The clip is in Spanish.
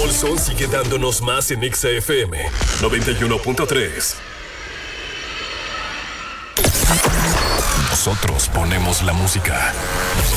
Sol sigue dándonos más en Exa FM 91.3. Nosotros ponemos la música.